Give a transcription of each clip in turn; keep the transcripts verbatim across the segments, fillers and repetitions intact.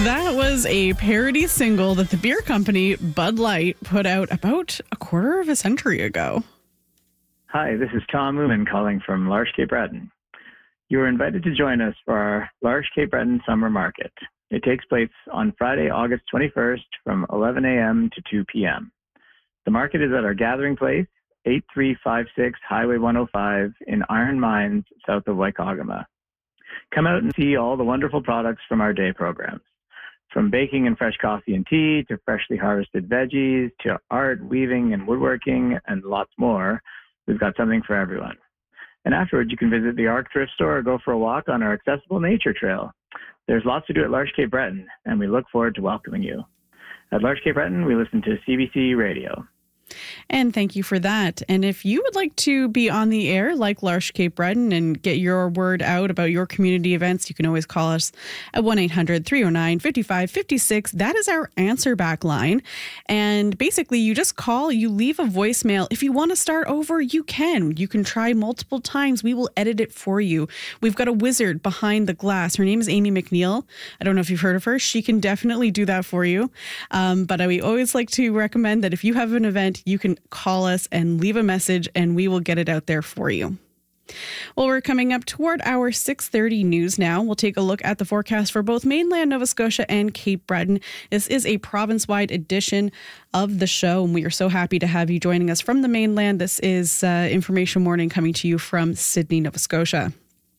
That was a parody single that the beer company Bud Light put out about a quarter of a century ago. Hi, this is Tom Moomin calling from L'Arche Cape Breton. You are invited to join us for our L'Arche Cape Breton Summer Market. It takes place on Friday, August twenty-first from eleven a.m. to two p.m. The market is at our gathering place, eighty-three fifty-six Highway one oh five in Iron Mines, south of Waikagama. Come out and see all the wonderful products from our day programs. From baking and fresh coffee and tea, to freshly harvested veggies, to art, weaving, and woodworking, and lots more, we've got something for everyone. And afterwards, you can visit the Arc Thrift Store or go for a walk on our accessible nature trail. There's lots to do at L'Arche Cape Breton, and we look forward to welcoming you. At L'Arche Cape Breton, we listen to C B C Radio. And thank you for that. And if you would like to be on the air like L'Arche Cape Breton and get your word out about your community events, you can always call us at one eight hundred three oh nine five five five six. That is our answer back line. And basically, you just call, you leave a voicemail. If you want to start over, you can. You can try multiple times. We will edit it for you. We've got a wizard behind the glass. Her name is Amy McNeil. I don't know if you've heard of her. She can definitely do that for you. Um, but we always like to recommend that if you have an event, you can call us and leave a message and we will get it out there for you. Well, we're coming up toward our six thirty news now. We'll take a look at the forecast for both mainland Nova Scotia and Cape Breton. This is a province-wide edition of the show, and we are so happy to have you joining us from the mainland. This is uh, Information Morning coming to you from Sydney, Nova Scotia.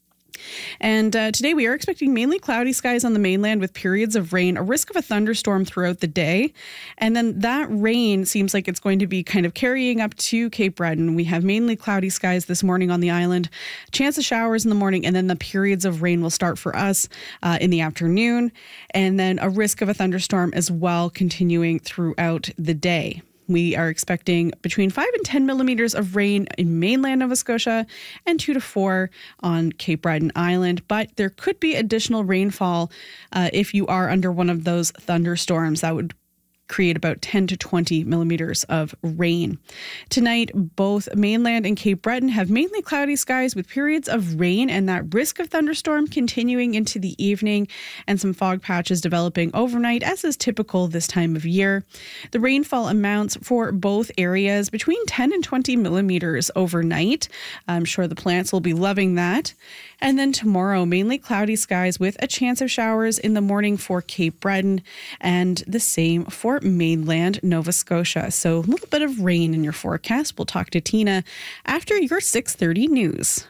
And uh, today we are expecting mainly cloudy skies on the mainland with periods of rain, a risk of a thunderstorm throughout the day. And then that rain seems like it's going to be kind of carrying up to Cape Breton. We have mainly cloudy skies this morning on the island, chance of showers in the morning, and then the periods of rain will start for us uh, in the afternoon. And then a risk of a thunderstorm as well continuing throughout the day. We are expecting between five and ten millimeters of rain in mainland Nova Scotia and two to four on Cape Breton Island. But there could be additional rainfall uh, if you are under one of those thunderstorms. That would create about ten to twenty millimeters of rain. Tonight, both mainland and Cape Breton have mainly cloudy skies with periods of rain and that risk of thunderstorm continuing into the evening and some fog patches developing overnight, as is typical this time of year. The rainfall amounts for both areas between ten and twenty millimeters overnight. I'm sure the plants will be loving that. And then tomorrow, mainly cloudy skies with a chance of showers in the morning for Cape Breton and the same for mainland Nova Scotia. So a little bit of rain in your forecast. We'll talk to Tina after your six thirty news.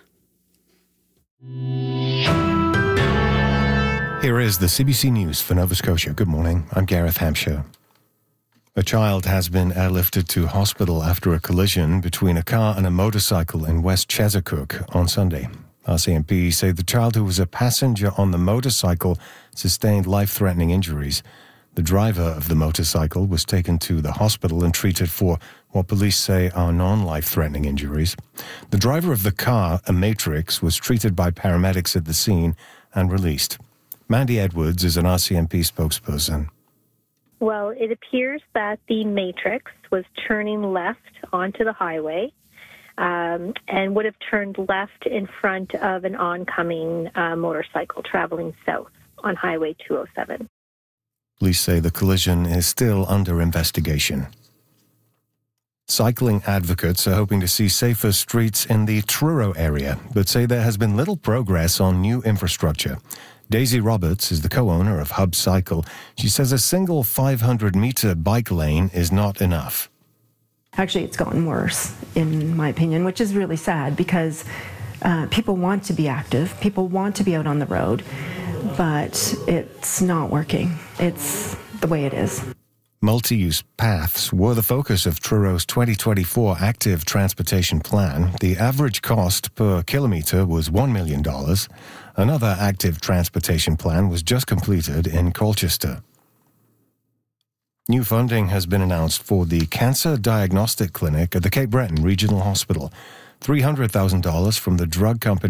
Here is the C B C News for Nova Scotia. Good morning. I'm Gareth Hampshire. A child has been airlifted to hospital after a collision between a car and a motorcycle in West Chesapeake on Sunday. R C M P say the child, who was a passenger on the motorcycle, sustained life-threatening injuries. The driver of the motorcycle was taken to the hospital and treated for what police say are non-life-threatening injuries. The driver of the car, a Matrix, was treated by paramedics at the scene and released. Mandy Edwards is an R C M P spokesperson. Well, it appears that the Matrix was turning left onto the highway um, and would have turned left in front of an oncoming uh, motorcycle traveling south on Highway two oh seven. Police say the collision is still under investigation. Cycling advocates are hoping to see safer streets in the Truro area, but say there has been little progress on new infrastructure. Daisy Roberts is the co-owner of Hub Cycle. She says a single five hundred metre bike lane is not enough. Actually, it's gotten worse, in my opinion, which is really sad because uh, people want to be active, people want to be out on the road, but it's not working. It's the way it is. Multi-use paths were the focus of Truro's twenty twenty-four Active Transportation Plan. The average cost per kilometre was one million dollars. Another active transportation plan was just completed in Colchester. New funding has been announced for the Cancer Diagnostic Clinic at the Cape Breton Regional Hospital. three hundred thousand dollars from the drug company